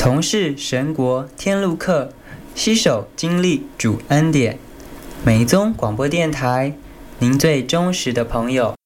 从事神国天路客，携手经历主恩典。美宗广播电台，您最忠实的朋友。